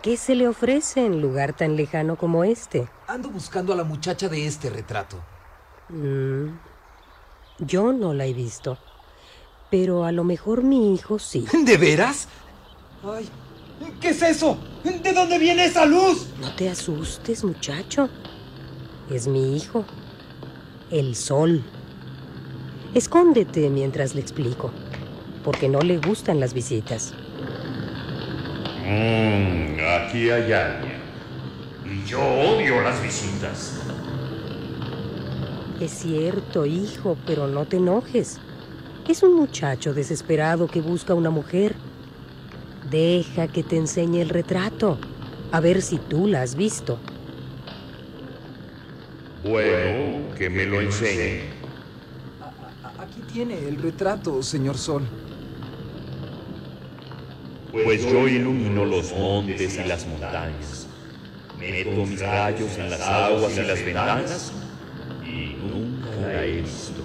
¿Qué se le ofrece en lugar tan lejano como este? Ando buscando a la muchacha de este retrato. Yo no la he visto, pero a lo mejor mi hijo sí. ¿De veras? ¡Ay! ¿Qué es eso? ¿De dónde viene esa luz? No te asustes, muchacho. Es mi hijo, el sol. Escóndete mientras le explico, porque no le gustan las visitas. Aquí hay alguien. Y yo odio las visitas. Es cierto, hijo, pero no te enojes. Es un muchacho desesperado que busca una mujer. Deja que te enseñe el retrato, a ver si tú la has visto. Bueno, que me lo enseñe. Aquí tiene el retrato, señor Sol. Pues yo ilumino los montes y las montañas. Meto mis rayos en las aguas y las ventanas y nunca la he visto.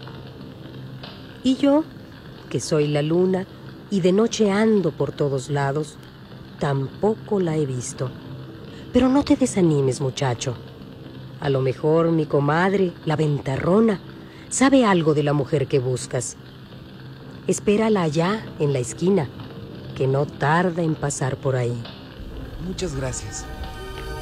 Y yo, que soy la luna y de noche ando por todos lados, tampoco la he visto. Pero no te desanimes, muchacho. A lo mejor mi comadre, la ventarrona, sabe algo de la mujer que buscas. Espérala allá, en la esquina, que no tarda en pasar por ahí. Muchas gracias.